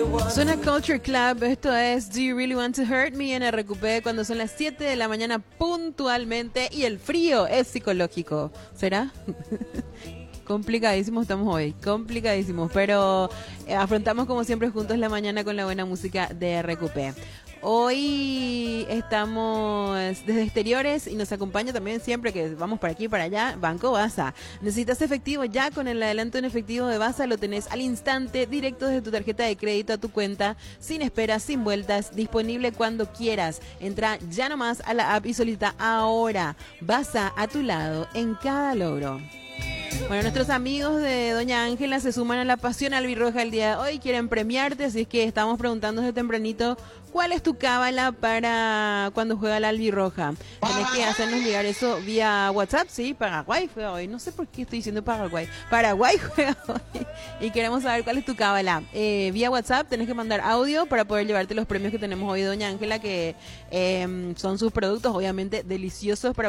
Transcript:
Suena Culture Club, esto es Do You Really Want to Hurt Me en RQP cuando son las 7 de la mañana puntualmente y el frío es psicológico. ¿Será? Complicadísimos estamos hoy, complicadísimos, pero afrontamos como siempre juntos la mañana con la buena música de RQP. Hoy estamos desde exteriores y nos acompaña también siempre que vamos para aquí y para allá, Banco Baza. Necesitas efectivo, ya con el adelanto en efectivo de Baza lo tenés al instante, directo desde tu tarjeta de crédito a tu cuenta, sin esperas, sin vueltas, disponible cuando quieras. Entra ya nomás a la app y solicita ahora. Baza a tu lado en cada logro. Bueno, nuestros amigos de Doña Ángela se suman a la pasión albirroja el día de hoy, quieren premiarte, así es que estamos preguntando desde tempranito cuál es tu cábala para cuando juega la albirroja. Tenés que hacernos llegar eso vía WhatsApp, sí, Paraguay juega hoy, no sé por qué estoy diciendo Paraguay juega hoy y queremos saber cuál es tu cábala. Vía WhatsApp tenés que mandar audio para poder llevarte los premios que tenemos hoy de Doña Ángela, que son sus productos obviamente deliciosos para